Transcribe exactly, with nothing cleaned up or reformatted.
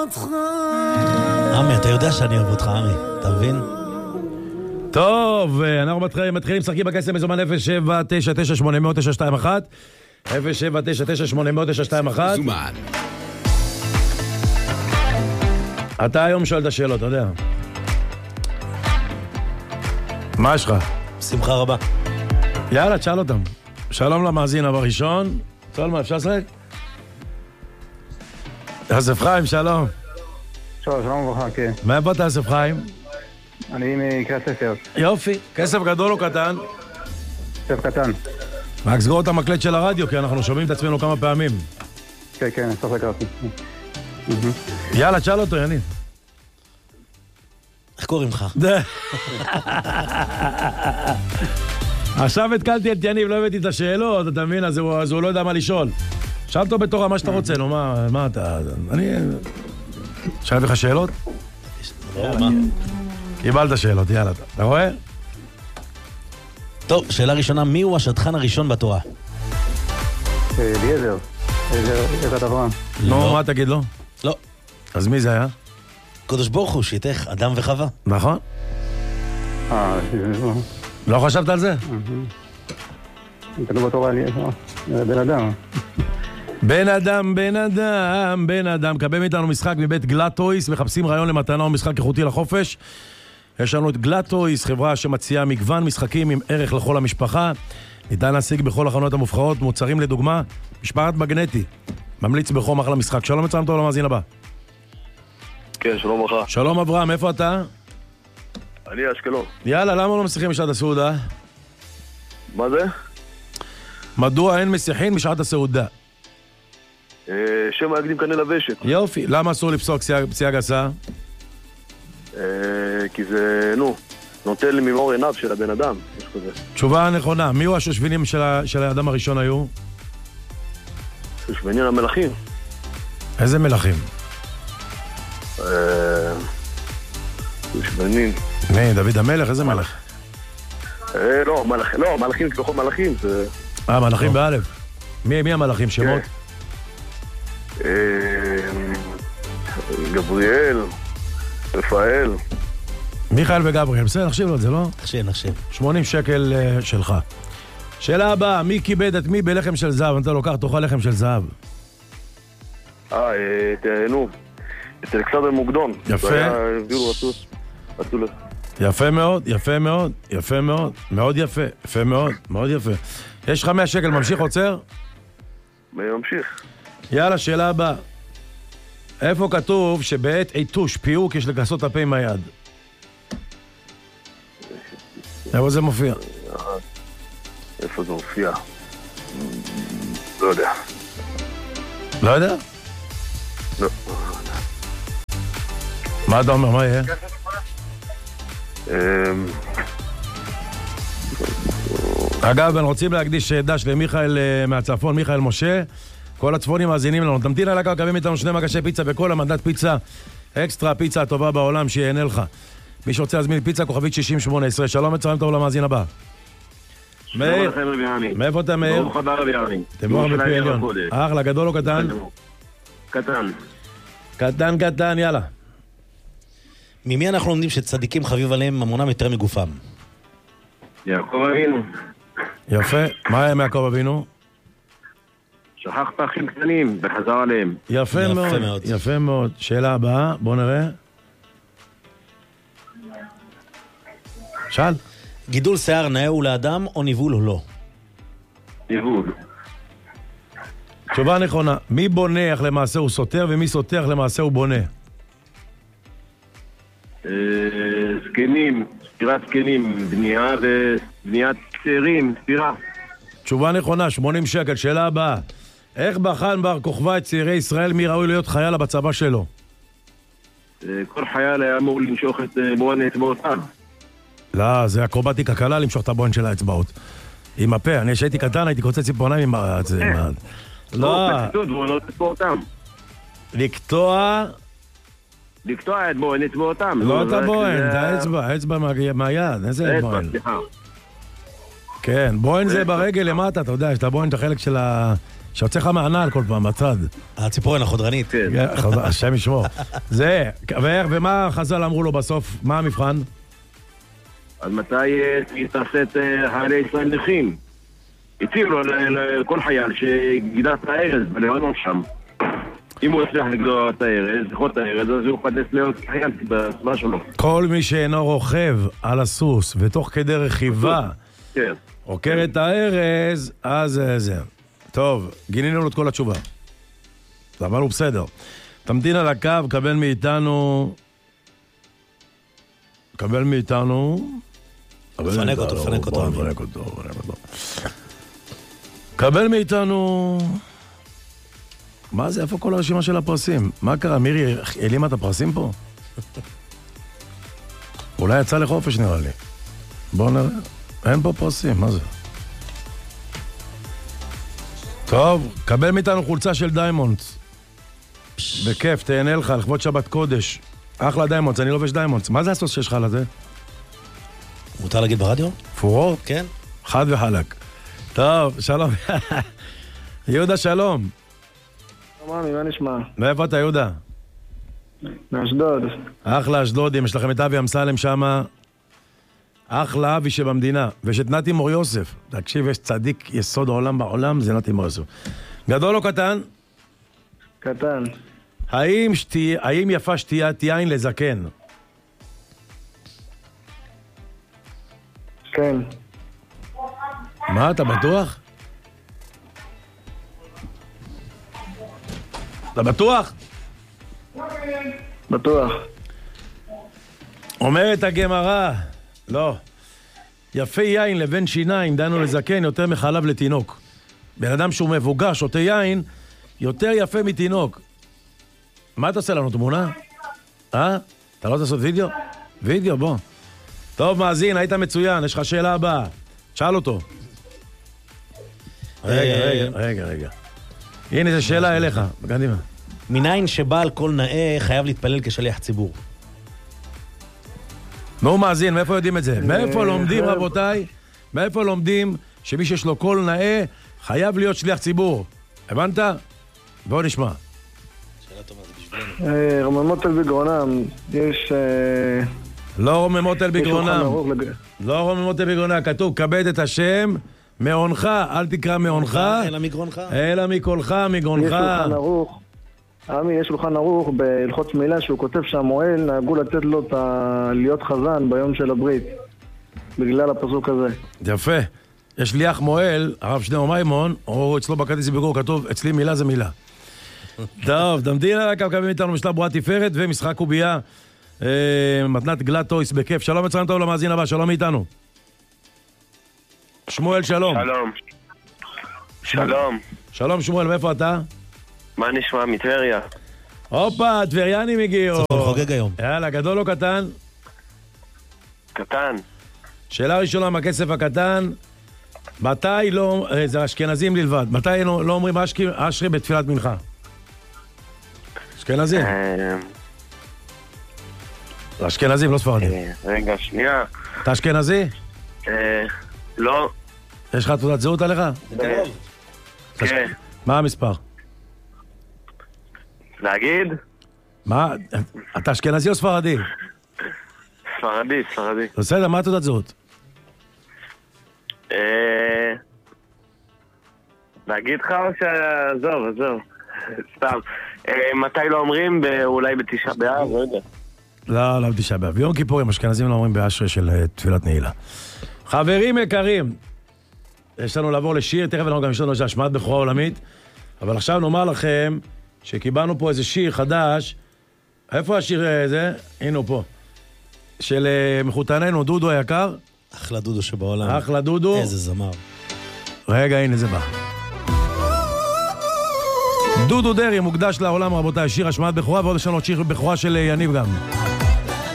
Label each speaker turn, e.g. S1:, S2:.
S1: אותך.
S2: עמי, אתה יודע שאני אוהב אותך, עמי, אתה מבין?
S3: טוב, אנחנו מתחילים, מתחילים לשחקים בכסף מזומן אפס שבע תשע תשע שמונה אפס אפס תשע שתיים אחת אפס שבע תשע תשע שמונה אפס אפס תשע שתיים אחת.
S1: מזומן.
S3: אתה היום שואל את השאלות, אתה יודע. מה יש לך?
S2: שמחה רבה.
S3: יאללה, תשאל אותם. שלום למאזין הראשון. צולמה, אפשר לשחק? אסף חיים, שלום.
S4: שלום, שלום וברכה, כן.
S3: מאיפה אתה, אסף חיים?
S4: אני מקריית ספר.
S3: יופי. כסף גדול או קטן?
S4: כסף קטן.
S3: רק סגור את המקלט של הרדיו, כי אנחנו שומעים את עצמנו כמה פעמים.
S4: כן, כן, סוף לקראתי.
S3: יאללה, תשאל אותו, יניב.
S2: איך קוראים לך?
S3: עכשיו התקלתי את יניב, לא הבאתי את השאלות, אתה מבין? אז הוא, אז הוא לא יודע מה לשאול. שאל אותו בתורה מה שאתה רוצה, נו, מה, מה אתה... אני... שאלתי לך שאלות? קיבלת שאלות, יאללה. אתה רואה?
S2: טוב, שאלה ראשונה, מי הוא השדכן הראשון בתורה?
S4: אליעזר. אליעזר אברהם.
S3: נו, מה תגיד לו?
S2: לא.
S3: אז מי זה היה?
S2: קדוש ברוך הוא, שיתך, אדם וחווה.
S3: נכון?
S4: אה,
S3: לא חשבת על זה?
S4: כתוב בתורה אליעזר. בן אדם.
S3: בן אדם, בן אדם, בן אדם. קבל מאיתנו משחק מבית גלטויס, מחפשים רעיון למתנה או משחק איכותי לחופש. יש לנו את גלטויס, חברה שמציעה מגוון משחקים עם ערך לכל המשפחה. ניתן להשיג בכל החנויות המובחרות, מוצרים לדוגמה, משפחת מגנטי. ממליץ בחום אחלה משחק. שלום מצרים טוב למאזין הבא.
S5: כן, שלום וברכה.
S3: שלום אברהם, איפה אתה?
S5: אני אשקלון.
S3: יאללה, למה לא משיחים בשעת הסעודה?
S5: מה זה?
S3: מדוע אין משיחים בשעת הסעודה?
S5: אה, שם ההקדים קנה לבשת.
S3: יופי, למה אסור לפסוק פציעה גסה?
S5: אה, כי זה, נו, נוטל ממאור עיניו של הבן אדם.
S3: תשובה נכונה, מי הוא השושבינים של, ה... של האדם הראשון היו?
S5: שושבינים המלאכים.
S3: איזה מלכים?
S5: אה... שושבינים.
S3: מי, דוד המלך? איזה מלך?
S5: אה, לא, מלאכ... לא, מלאכים ככל מלאכים, זה...
S3: אה, מלאכים באלף. מי, מי המלאכים? שמות?
S5: אה... גבריאל, רפאל.
S3: מיכאל וגבריאל, בסדר, נחשיב לו את זה, לא?
S2: נחשיב, נחשיב.
S3: שמונים שקל uh, שלך. שאלה הבאה, מי כיבד את מי בלחם של זהב? אתה לוקח, תאכל לחם של זהב.
S5: אה, נו, את אלכסנדר מוקדון.
S3: יפה.
S5: הביאו, רצו, רצו לזה.
S3: יפה מאוד, יפה מאוד, יפה מאוד, מאוד יפה, יפה מאוד, מאוד יפה. יש לך מאה שקל, ממשיך עוצר?
S5: ממשיך.
S3: יאללה, שאלה הבאה. איפה כתוב שבעת עיתוש פיוק יש לכסות הפה עם היד? איפה זה מופיע?
S5: איפה זה מופיע? לא יודע.
S3: לא יודע?
S5: לא.
S3: מה אתה אומר? מה יהיה? אגב, אנחנו רוצים להקדיש דש למיכאל מהצפון, מיכאל משה. כל הצפונים מאזינים לנו. תמתין על הקו, קווים איתנו שני מגשי פיצה בכל המנדט פיצה. אקסטרה פיצה הטובה בעולם שיהנה לך. מי שרוצה להזמין פיצה, כוכבית שישים שמונה עשרה. שלום מצרים טוב למאזין הבא. מאיר, מאיפה אתה מאיר?
S5: ברוך הבא רביעני.
S3: תבוא בפי עליון. אחלה, גדול או קטן?
S5: קטן.
S3: קטן, קטן, יאללה.
S2: ממי אנחנו לומדים שצדיקים חביב עליהם ממונם יותר מגופם?
S5: יעקב אבינו.
S3: יפה. מה היה מיעקב אבינו?
S5: שכח פחים קטנים וחזר עליהם.
S3: יפה, יפה מאוד, מאוד, יפה מאוד. שאלה הבאה, בוא נראה. שאל.
S2: גידול שיער נאה הוא לאדם או ניבול או לא?
S5: ניבול.
S3: תשובה נכונה. מי בונה אך למעשה הוא סותר ומי סותר אך למעשה הוא בונה?
S5: זקנים, ספירת זקנים, בנייה ובניית צעירים, ספירה.
S3: תשובה נכונה, שמונים שקל. שאלה הבאה. איך בחן בר כוכבא את צעירי ישראל מי ראוי להיות חייל בצבא שלו?
S5: כל חייל היה אמור למשוך את בוהן אצבעותיו.
S3: לא, זה אקרובטיקה קלה למשוך את הבוהן של האצבעות. עם הפה, אני שהייתי קטן הייתי קוצץ ציפורניים עם ה... לא. לקטוע...
S5: לקטוע את בוהן אצבעותם.
S3: לא את הבוהן, את האצבע, האצבע מהיד, איזה בוהן? כן, בוהן זה ברגל למטה, אתה יודע, יש את הבוהן את החלק של ה... שיוצא לך מהנעל כל פעם, בצד.
S2: הציפורן החודרנית.
S5: כן.
S3: השם ישמור. זה, ומה חז"ל אמרו לו בסוף? מה המבחן?
S5: אז מתי תעשה את חיילי ישראל נכים? הציעו לו לכל חייל שגידע את הארז בלבנון שם. אם הוא יצליח לגדוע את הארז, לכל את הארז, אז הוא יחדש להיות חייל בצבא שלו.
S3: כל מי שאינו רוכב על הסוס ותוך כדי רכיבה
S5: כן.
S3: עוקר את הארז, אז זה. טוב, גינינו לו את כל התשובה. אבל הוא בסדר. תמתין על הקו, קבל מאיתנו... קבל מאיתנו...
S2: פנק אותו, פנק אותו.
S3: פנק אותו, פנק אותו. קבל מאיתנו... מה זה? איפה כל הרשימה של הפרסים? מה קרה? מירי, העלימה את הפרסים פה? אולי יצא לחופש נראה לי. בואו נראה. אין פה פרסים, מה זה? טוב, קבל מאיתנו חולצה של דיימונדס. בכיף, תהנה לך, לכבוד שבת קודש. אחלה דיימונדס, אני לובש דיימונדס. מה זה הסוס שיש לך על זה?
S2: מותר להגיד ברדיו?
S3: פורות?
S2: כן.
S3: חד וחלק. טוב, שלום. יהודה, שלום.
S4: מאמי, מה נשמע?
S3: מאיפה אתה, יהודה?
S4: מאשדוד.
S3: אחלה אשדודים, יש לכם את אבי אמסלם שמה. אחלה אבי שבמדינה. ויש את נתי מור יוסף. תקשיב, יש צדיק יסוד העולם בעולם, זה נתי מור יוסף. גדול או קטן?
S4: קטן.
S3: האם, שתי, האם יפה שתיית יין לזקן?
S4: כן.
S3: מה, אתה בטוח? אתה בטוח?
S4: בטוח.
S3: אומרת הגמרא, לא. יפה יין לבן שיניים, דנו לזקן, יותר מחלב לתינוק. בן אדם שהוא מבוגר, שותה יין, יותר יפה מתינוק. מה אתה עושה לנו, תמונה? אה? אתה לא רוצה לעשות וידאו? וידאו, בוא. טוב, מאזין, היית מצוין, יש לך שאלה הבאה. שאל אותו. רגע, רגע, רגע, רגע. הנה, זו שאלה אליך. קדימה.
S2: מניין שבעל כל נאה חייב להתפלל כשליח ציבור.
S3: נו, מאזין, מאיפה יודעים את זה? מאיפה לומדים, רבותיי? מאיפה לומדים שמי שיש לו קול נאה חייב להיות שליח ציבור? הבנת? בואו נשמע.
S2: שאלה טובה, זה בשבילנו.
S4: רוממות אל בגרונם, יש...
S3: לא רוממות אל בגרונם.
S4: לג...
S3: לא רוממות אל בגרונם. כתוב, כבד את השם מעונך, אל תקרא מעונך.
S2: אלא מגרונך.
S3: אלא מקולך, מגרונך.
S4: יש שולחן ערוך. עמי, יש שולחן ערוך בהלכות מילה שהוא כותב שהמועל נהגו לתת לו את ה... להיות חזן ביום של הברית. בגלל הפסוק הזה.
S3: יפה. יש ליח מועל, הרב שניאור מימון, או אצלו בכרטיס ביקור כתוב, אצלי מילה זה מילה. טוב, תמתין על הקו, קווים איתנו משלב בועת תפארת ומשחק קובייה. מתנת גלטויס בכיף. שלום וצלם טוב למאזין הבא, שלום איתנו. שמואל, שלום.
S1: שלום. שלום.
S3: שלום שמואל, מאיפה אתה?
S1: מה נשמע? מטבריה.
S3: הופה, טבריינים הגיעו.
S2: צריך לחוגג היום.
S3: יאללה, גדול או קטן?
S1: קטן.
S3: שאלה ראשונה מהכסף הקטן. מתי לא, זה אשכנזים בלבד, מתי לא, לא אומרים אשכי, אשרי בתפילת מנחה? אשכנזים. אשכנזים, לא ספרדים.
S1: רגע, שנייה.
S3: אתה אשכנזי?
S1: לא.
S3: יש לך תעודת זהות עליך?
S1: כן.
S3: מה המספר?
S1: להגיד?
S3: מה? אתה אשכנזי או ספרדי?
S1: ספרדי, ספרדי.
S3: בסדר, מה תעודת זהות?
S1: להגיד לך או שעזוב, עזוב. סתם. מתי לא אומרים? אולי בתשעה באב, לא יודע.
S3: לא, לא בתשעה באב. ביום כיפורים, אשכנזים לא אומרים באשרי של תפילת נעילה. חברים יקרים, יש לנו לעבור לשיר, תכף אנחנו גם יש לנו איזה השמעת בכורה עולמית, אבל עכשיו נאמר לכם שקיבלנו פה איזה שיר חדש. איפה השיר הזה? הנה הוא פה. של מחותננו, דודו היקר.
S2: אחלה דודו שבעולם.
S3: אחלה דודו.
S2: איזה זמר.
S3: רגע, הנה זה בא. דודו דרי מוקדש לעולם, רבותיי, שיר השמעת בכורה, ועוד יש לנו שיר בכורה של יניב גם.